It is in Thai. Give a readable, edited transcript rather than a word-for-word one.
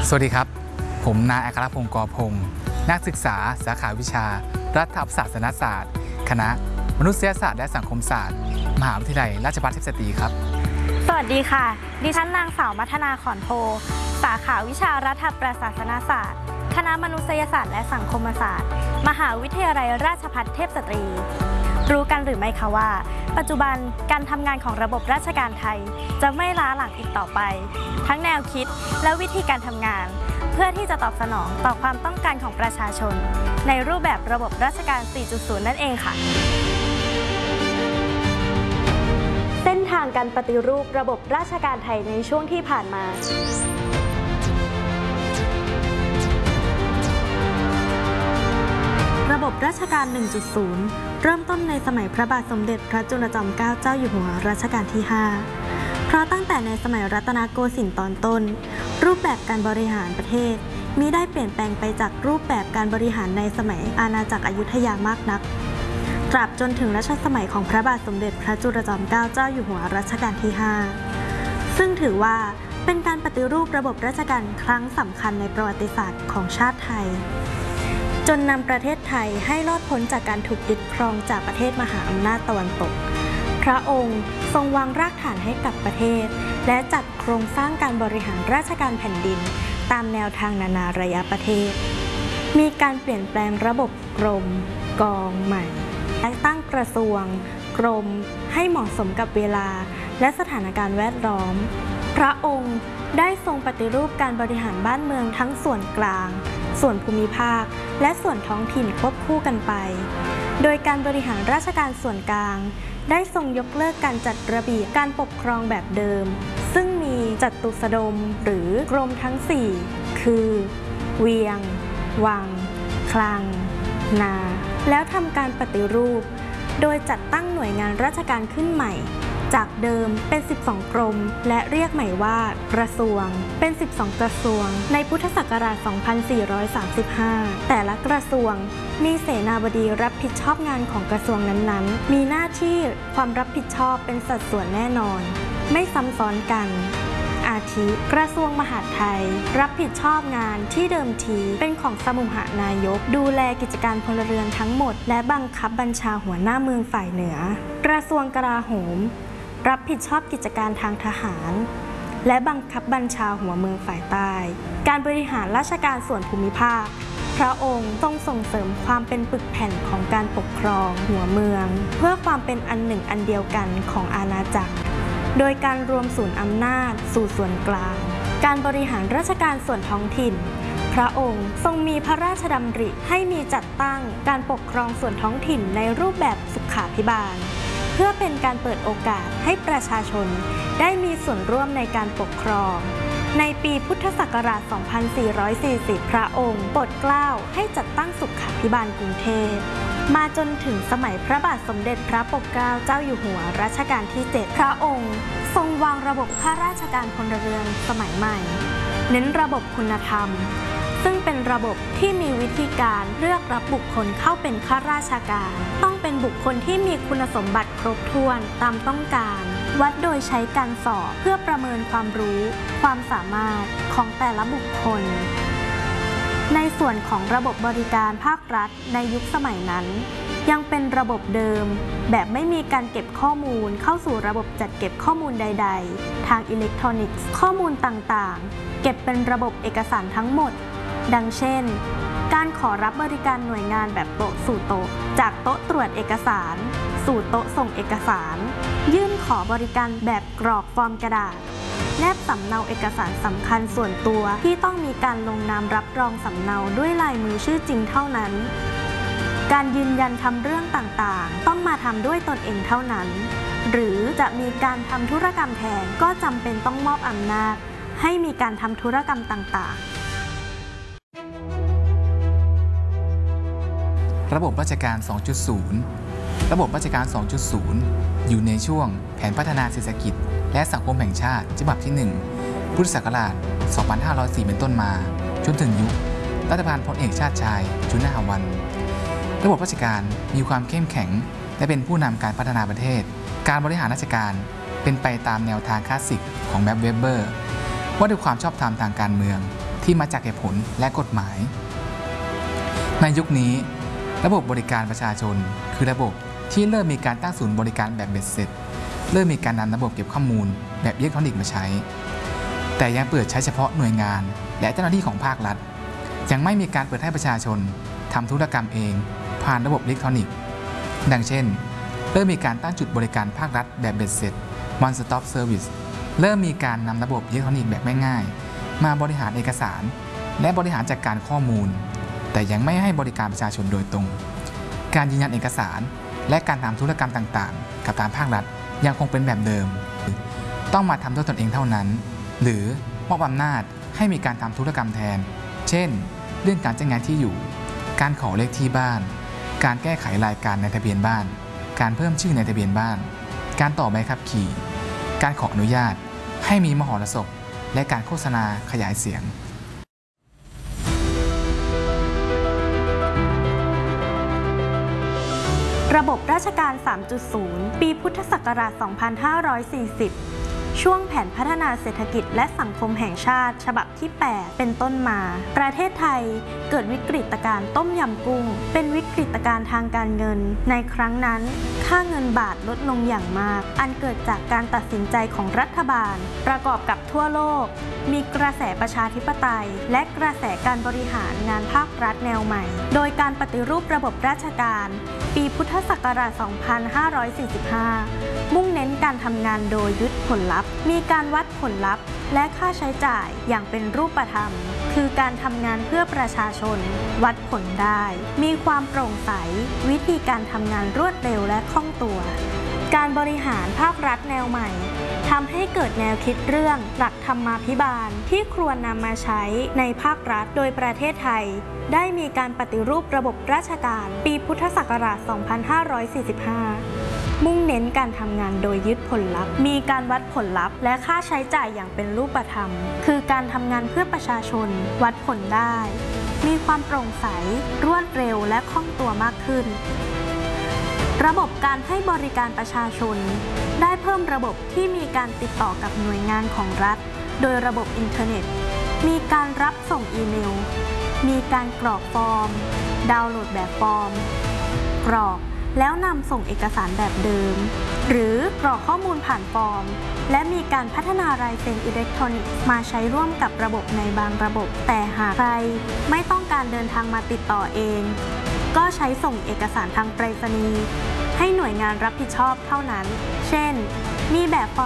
สวัสดีครับผมนายอัครพงศ์กรพงศ์นักศึกษาสาขาวิชารัฐศาสนศาสตร์คณะมนุษยศาสตร์และสังคมศาสตร์มหาวิทยาลัยราชภัฏเทพสตรีครับสวัสดีค่ะดิฉันนางสาวมัทนาขอนโพสาขาวิชารัฐประศาสนศาสตร์คณะมนุษยศาสตร์และสังคมศาสตร์มหาวิทยาลัยราชภัฏเทพสตรีรู้กันหรือไม่คะว่าปัจจุบันการทำงานของระบบราชการไทยจะไม่ล้าหลังอีกต่อไปทั้งแนวคิดและวิธีการทำงานเพื่อที่จะตอบสนองต่อความต้องการของประชาชนในรูปแบบระบบราชการ 4.0 นั่นเองค่ะเส้นทางการปฏิรูประบบราชการไทยในช่วงที่ผ่านมาระบบราชการ 1.0 เริ่มต้นในสมัยพระบาทสมเด็จพระจุลจอมเกล้าเจ้าอยู่หัวรัชกาลที่ 5 เพราะตั้งแต่ในสมัยรัตนโกสินทร์ตอนต้นรูปแบบการบริหารประเทศมิได้เปลี่ยนแปลงไปจากรูปแบบการบริหารในสมัยอาณาจักรอยุธยามากนักตราบจนถึงรัชสมัยของพระบาทสมเด็จพระจุลจอมเกล้าเจ้าอยู่หัวรัชกาลที่ 5 ซึ่งถือว่าเป็นการปฏิรูประบบราชการครั้งสำคัญในประวัติศาสตร์ของชาติไทยจนนำประเทศไทยให้รอดพ้นจากการถูกยึดครองจากประเทศมหาอำนาจตะวันตกพระองค์ทรงวางรากฐานให้กับประเทศและจัดโครงสร้างการบริหารราชการแผ่นดินตามแนวทางนานาระยะประเทศมีการเปลี่ยนแปลงระบบกรมกองใหม่และตั้งกระทรวงกรมให้เหมาะสมกับเวลาและสถานการณ์แวดล้อมพระองค์ได้ทรงปฏิรูปการบริหารบ้านเมืองทั้งส่วนกลางส่วนภูมิภาคและส่วนท้องถิ่นควบคู่กันไปโดยการบริหารราชการส่วนกลางได้ทรงยกเลิกการจัดระเบียบการปกครองแบบเดิมซึ่งมีจัตุสดมหรือกรมทั้ง 4 คือเวียงวังคลังนาแล้วทำการปฏิรูปโดยจัดตั้งหน่วยงานราชการขึ้นใหม่จากเดิมเป็น12กรมและเรียกใหม่ว่ากระทรวงเป็น12กระทรวงในพุทธศักราช 2435 แต่ละกระทรวงมีเสนาบดีรับผิดชอบงานของกระทรวงนั้นๆมีหน้าที่ความรับผิดชอบเป็นสัดส่วนแน่นอนไม่ซ้ำซ้อนกันอาทิกระทรวงมหาดไทยรับผิดชอบงานที่เดิมทีเป็นของสมุหนายกดูแลกิจการพลเรือนทั้งหมดและบังคับบัญชาหัวหน้าเมืองฝ่ายเหนือกระทรวงกลาโหมรับผิดชอบกิจการทางทหารและบังคับบัญชาหัวเมืองฝ่ายใต้การบริหารราชการส่วนภูมิภาคพระองค์ทรงส่งเสริมความเป็นปึกแผ่นของการปกครองหัวเมืองเพื่อความเป็นอันหนึ่งอันเดียวกันของอาณาจักรโดยการรวมศูนย์อำนาจสู่ส่วนกลางการบริหารราชการส่วนท้องถิ่นพระองค์ทรงมีพระราชดำริให้มีจัดตั้งการปกครองส่วนท้องถิ่นในรูปแบบสุขาภิบาลเพื่อเป็นการเปิดโอกาสให้ประชาชนได้มีส่วนร่วมในการปกครองในปีพุทธศักราช 2440 พระองค์โปรดเกล้าให้จัดตั้งสุขาภิบาลกรุงเทพมาจนถึงสมัยพระบาทสมเด็จพระปกเกล้าเจ้าอยู่หัวรัชกาลที่ 7 พระองค์ทรงวางระบบข้าราชการพลเรือนสมัยใหม่เน้นระบบคุณธรรมซึ่งเป็นระบบที่มีวิธีการเลือกรับบุคคลเข้าเป็นข้าราชการต้องเป็นบุคคลที่มีคุณสมบัติครบถ้วนตามต้องการวัดโดยใช้การสอบเพื่อประเมินความรู้ความสามารถของแต่ละบุคคลในส่วนของระบบบริการภาครัฐในยุคสมัยนั้นยังเป็นระบบเดิมแบบไม่มีการเก็บข้อมูลเข้าสู่ระบบจัดเก็บข้อมูลใดๆทางอิเล็กทรอนิกส์ข้อมูลต่างๆเก็บเป็นระบบเอกสารทั้งหมดดังเช่นการขอรับบริการหน่วยงานแบบโต๊ะสู่โต๊ะจากโต๊ะตรวจเอกสารสู่โต๊ะส่งเอกสารยื่นขอบริการแบบกรอกฟอร์มกระดาษแนบสำเนาเอกสารสำคัญส่วนตัวที่ต้องมีการลงนามรับรองสำเนาด้วยลายมือชื่อจริงเท่านั้นการยืนยันทำเรื่องต่างๆต้องมาทำด้วยตนเองเท่านั้นหรือจะมีการทำธุรกรรมแทนก็จำเป็นต้องมอบอำนาจให้มีการทำธุรกรรมต่างๆระบบราชการ 2.0 ระบบราชการ 2.0 อยู่ในช่วงแผนพัฒนาเศรษฐกิจและสังคมแห่งชาติฉบับที่ 1 พุทธศักราช 2504 เป็นต้นมาจนถึงยุครัฐบาลพลเอกชาติชายชุนหวันระบบราชการมีความเข้มแข็งและเป็นผู้นำการพัฒนาประเทศการบริหารราชการเป็นไปตามแนวทางคลาสสิกของแม็กซ์เวเบอร์ว่าด้วยความชอบธรรมทางการเมืองที่มาจากเหตุผลและกฎหมาย ในยุคนี้ระบบบริการประชาชนคือระบบที่เริ่มมีการตั้งศูนย์บริการแบบเบ็ดเสร็จเริ่มมีการนำระบบเก็บข้อมูลแบบอิเล็กทรอนิกส์มาใช้แต่ยังเปิดใช้เฉพาะหน่วยงานและเจ้าหน้าที่ของภาครัฐยังไม่มีการเปิดให้ประชาชนทำธุรกรรมเองผ่านระบบอิเล็กทรอนิกส์ดังเช่นเริ่มมีการตั้งจุดบริการภาครัฐแบบเบ็ดเสร็จ One Stop Service เริ่มมีการนำระบบอิเล็กทรอนิกส์แบบง่ายๆมาบริหารเอกสารและบริหารจัดการข้อมูลแต่ยังไม่ให้บริการประชาชนโดยตรงการยืนยันเอกสารและการทำธุรกรรมต่างๆกับทางภาครัฐยังคงเป็นแบบเดิมต้องมาทำด้วยตนเองเท่านั้นหรือมอบอำนาจให้มีการทำธุรกรรมแทนเช่นเรื่องการแจ้งงานที่อยู่การขอเลขที่บ้านการแก้ไขรายการในทะเบียนบ้านการเพิ่มชื่อในทะเบียนบ้านการต่อใบขับขี่การขออนุญาตให้มีมหรสพและการโฆษณาขยายเสียงระบบราชการ 3.0 ปีพุทธศักราช 2540 ช่วงแผนพัฒนาเศรษฐกิจและสังคมแห่งชาติฉบับที่ 8 เป็นต้นมาประเทศไทยเกิดวิกฤตการณ์ต้มยำกุ้งเป็นวิกฤตการณ์ทางการเงินในครั้งนั้นค่าเงินบาทลดลงอย่างมากอันเกิดจากการตัดสินใจของรัฐบาลประกอบกับทั่วโลกมีกระแสประชาธิปไตยและกระแสการบริหารงานภาครัฐแนวใหม่โดยการปฏิรูประบบราชการปีพุทธศักราช 2545 มุ่งเน้นการทำงานโดยยึดผลลัพธ์มีการวัดผลลัพธ์และค่าใช้จ่ายอย่างเป็นรูปธรรมคือการทำงานเพื่อประชาชนวัดผลได้มีความโปร่งใสวิธีการทำงานรวดเร็วและคล่องตัวการบริหารภาครัฐแนวใหม่ทำให้เกิดแนวคิดเรื่องหลักธรรมาภิบาลที่ควรนำมาใช้ในภาครัฐโดยประเทศไทยได้มีการปฏิรูประบบราชการปีพุทธศักราช 2545 มุ่งเน้นการทำงานโดยยึดผลลัพธ์มีการวัดผลลัพธ์และค่าใช้จ่ายอย่างเป็นรูปธรรมคือการทำงานเพื่อประชาชนวัดผลได้มีความโปร่งใสรวดเร็วและคล่องตัวมากขึ้นระบบการให้บริการประชาชนได้เพิ่มระบบที่มีการติดต่อกับหน่วยงานของรัฐโดยระบบอินเทอร์เน็ตมีการรับส่งอีเมลมีการกรอกฟอร์มดาวน์โหลดแบบฟอร์มกรอกแล้วนำส่งเอกสารแบบเดิมหรือกรอกข้อมูลผ่านฟอร์มและมีการพัฒนาลายเซ็นอิเล็กทรอนิกส์มาใช้ร่วมกับระบบในบางระบบแต่หากใครไม่ต้องการเดินทางมาติดต่อเองก็ใช้ส่งเอกสารทางไปรษณีย์ให้หน่วยงานรับผิดชอบเท่านั้นเช่นมีแบบ